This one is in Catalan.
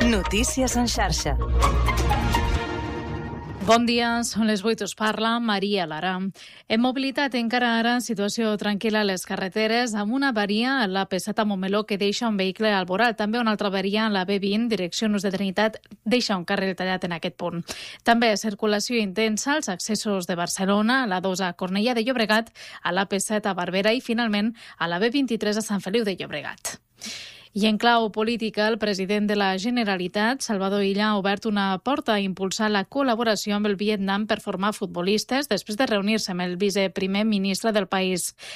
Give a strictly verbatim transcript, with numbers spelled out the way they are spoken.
Notícies en xarxa. Bon dia, són les vuit, us parla Maria Lara. En mobilitat encara ara situació tranquil·la a les carreteres amb una avaria a l'A P set a Montmeló que deixa un vehicle al voral. També una altra avaria a la B vint, direcció Nus de Trinitat, deixa un carril tallat en aquest punt. També circulació intensa als accessos de Barcelona, a l'A dos a Cornellà de Llobregat, a l'A P set a Barberà i finalment a la B vint-i-tres a Sant Feliu de Llobregat. I en clau política, el president de la Generalitat, Salvador Illa, ha obert una porta a impulsar la col·laboració amb el Vietnam per formar futbolistes després de reunir-se amb el viceprimer ministre del país.